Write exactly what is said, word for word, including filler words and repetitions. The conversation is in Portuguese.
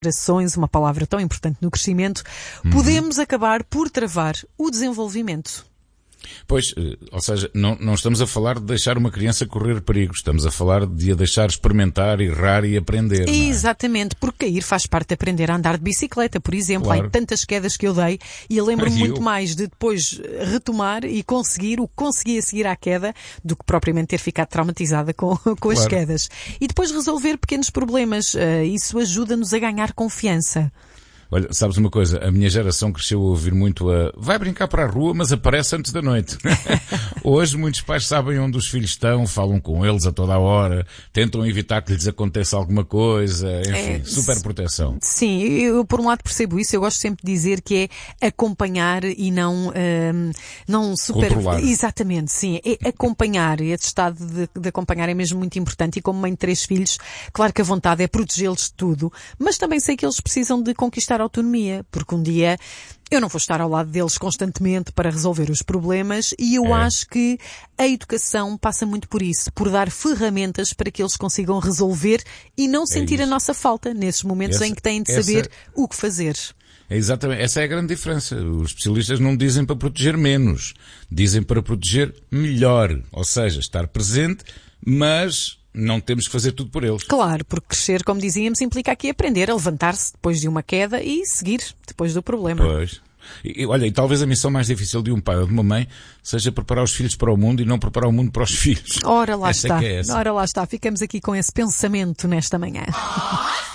gerações, uma palavra tão importante no crescimento, Uhum. podemos acabar por travar o desenvolvimento. Pois, ou seja, não, não estamos a falar de deixar uma criança correr perigo, estamos a falar de a deixar experimentar, errar e aprender. Não é? Exatamente, porque cair faz parte de aprender a andar de bicicleta, por exemplo. Claro. Há tantas quedas que eu dei e eu lembro-me Ai, muito eu. mais de depois retomar e conseguir o que consegui a seguir à queda do que propriamente ter ficado traumatizada com, com as Claro. quedas. E depois resolver pequenos problemas. Uh, isso ajuda-nos a ganhar confiança. Olha, sabes uma coisa? A minha geração cresceu a ouvir muito a vai brincar para a rua, mas aparece antes da noite. Hoje muitos pais sabem onde os filhos estão, falam com eles a toda a hora, tentam evitar que lhes aconteça alguma coisa, enfim, É, super proteção. Sim, eu por um lado percebo isso, eu gosto sempre de dizer que é acompanhar e não, hum, não super... Controlar. Exatamente, sim, é acompanhar, e esse estado de, de acompanhar é mesmo muito importante e como mãe de três filhos, claro que a vontade é protegê-los de tudo, mas também sei que eles precisam de conquistar a autonomia, porque um dia eu não vou estar ao lado deles constantemente para resolver os problemas e eu É. acho que a educação passa muito por isso, por dar ferramentas para que eles consigam resolver e não sentir a isso. nossa falta nesses momentos Essa- em que têm de essa- saber o que fazer. É exatamente, essa é a grande diferença. Os especialistas não dizem para proteger menos, dizem para proteger melhor, ou seja, estar presente, mas não temos que fazer tudo por eles. Claro, porque crescer, como dizíamos, implica aqui aprender a levantar-se depois de uma queda e seguir depois do problema. Pois. E, e, olha, e talvez a missão mais difícil de um pai ou de uma mãe seja preparar os filhos para o mundo e não preparar o mundo para os filhos. Ora lá Essa é está, que é essa. ora lá está, ficamos aqui com esse pensamento nesta manhã.